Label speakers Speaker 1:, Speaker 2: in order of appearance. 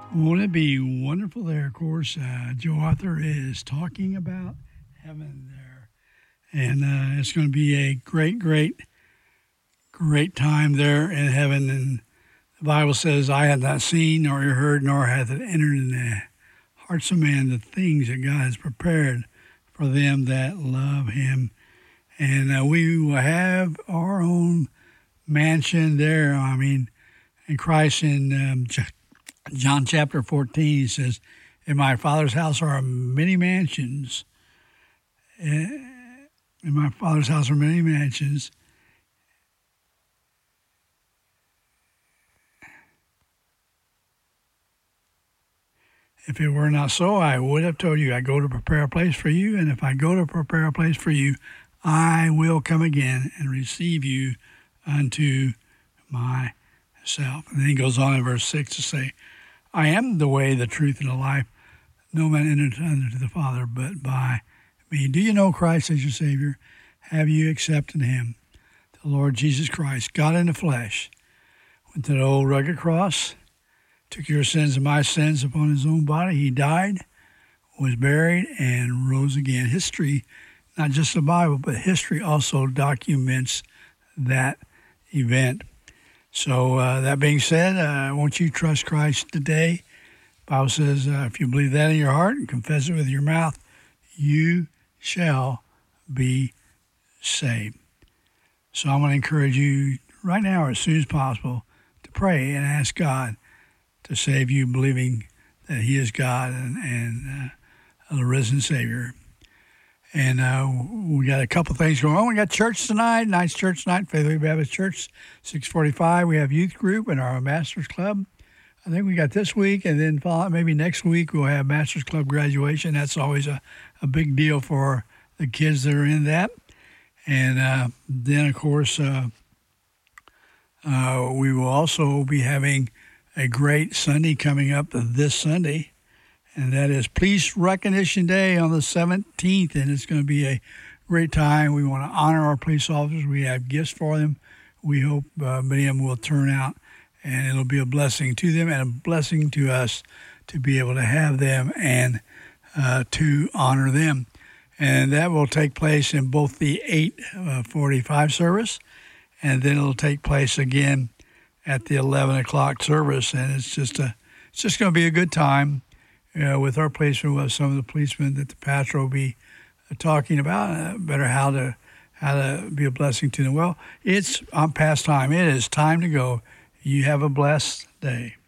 Speaker 1: Won't it be wonderful there? Of course, Joe Arthur is talking about heaven there. And it's going to be a great time there in heaven. And the Bible says, I have not seen, nor heard, nor hath it entered in the hearts of man the things that God has prepared for them that love him. And we will have our own mansion there. I mean, in Christ in John chapter 14, he says, in my Father's house are many mansions. In my Father's house are many mansions. If it were not so, I would have told you, I go to prepare a place for you. And if I go to prepare a place for you, I will come again and receive you unto myself. And then he goes on in verse 6 to say, I am the way, the truth, and the life. No man entered unto the Father but by me. Do you know Christ as your Savior? Have you accepted him? The Lord Jesus Christ, God in the flesh, went to the old rugged cross, took your sins and my sins upon his own body. He died, was buried, and rose again. History, not just the Bible, but history also documents that event. So that being said, won't you trust Christ today? The Bible says, if you believe that in your heart and confess it with your mouth, you shall be saved. So I'm going to encourage you right now, as soon as possible, to pray and ask God to save you, believing that he is God and the risen Savior. And we got a couple things going on. We got church tonight, nice church night, Faithfully Baptist Church, 6:45. We have youth group and our Masters Club. I think we got this week, and then maybe next week we'll have Masters Club graduation. That's always a big deal for the kids that are in that. And then, of course, we will also be having a great Sunday coming up this Sunday. And that is Police Recognition Day on the 17th, and it's going to be a great time. We want to honor our police officers. We have gifts for them. We hope many of them will turn out, and it'll be a blessing to them and a blessing to us to be able to have them and to honor them. And that will take place in both the 8:45 service, and then it'll take place again at the 11 o'clock service. And it's just going to be a good time. With our policemen, we'll have some of the policemen that the pastor will be talking about, better how to be a blessing to them. Well, it's past time. It is time to go. You have a blessed day.